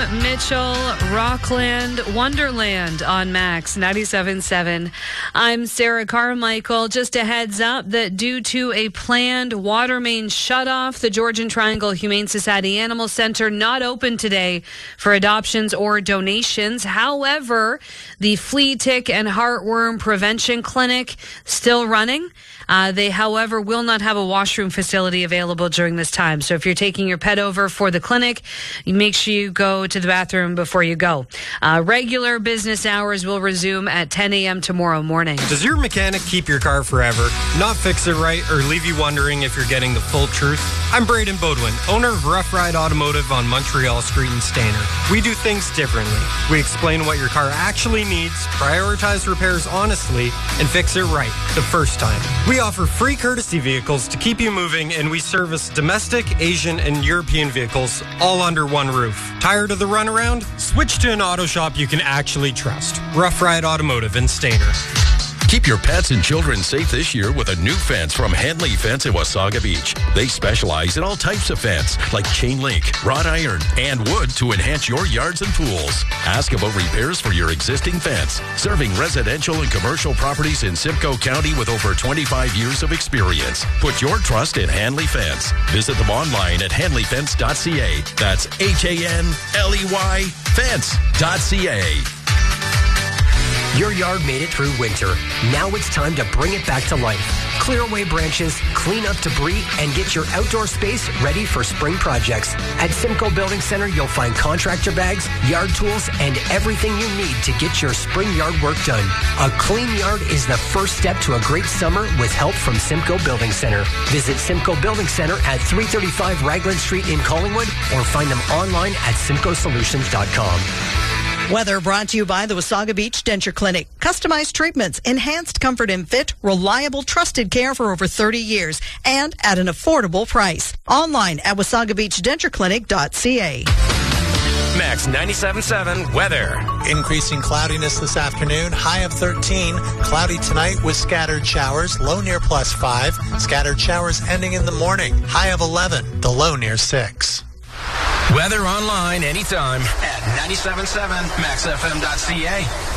Mitchell, Rockland, Wonderland on Max 97.7. I'm Sarah Carmichael. Just a heads up that due to a planned water main shutoff, the Georgian Triangle Humane Society Animal Center not open today for adoptions or donations. However, the flea, tick, and heartworm prevention clinic still running. They, however, will not have a washroom facility available during this time. So if you're taking your pet over for the clinic, you make sure you go to the bathroom before you go. Regular business hours will resume at 10 a.m. tomorrow morning. Does your mechanic keep your car forever, not fix it right, or leave you wondering if you're getting the full truth? I'm Braden Bodwin, owner of Rough Ride Automotive on Montreal Street in Stayner. We do things differently. We explain what your car actually needs, prioritize repairs honestly, and fix it right the first time. We offer free courtesy vehicles to keep you moving, and we service domestic, Asian, and European vehicles all under one roof. Tired of the runaround? Switch to an auto shop you can actually trust. Rough Ride Automotive in Stayner. Keep your pets and children safe this year with a new fence from Henley Fence in Wasaga Beach. They specialize in all types of fence, like chain link, wrought iron, and wood to enhance your yards and pools. Ask about repairs for your existing fence. Serving residential and commercial properties in Simcoe County with over 25 years of experience. Put your trust in Henley Fence. Visit them online at henleyfence.ca. That's HANLEY fence.ca. Your yard made it through winter. Now it's time to bring it back to life. Clear away branches, clean up debris, and get your outdoor space ready for spring projects. At Simcoe Building Center, you'll find contractor bags, yard tools, and everything you need to get your spring yard work done. A clean yard is the first step to a great summer with help from Simcoe Building Center. Visit Simcoe Building Center at 335 Raglan Street in Collingwood or find them online at simcoesolutions.com. Weather brought to you by the Wasaga Beach Denture Clinic. Customized treatments, enhanced comfort and fit, reliable, trusted care for over 30 years, and at an affordable price. Online at wasagabeachdentureclinic.ca. Max 97.7 weather. Increasing cloudiness this afternoon. High of 13. Cloudy tonight with scattered showers. Low near +5. Scattered showers ending in the morning. High of 11. The low near 6. Weather online anytime at 97.7maxfm.ca.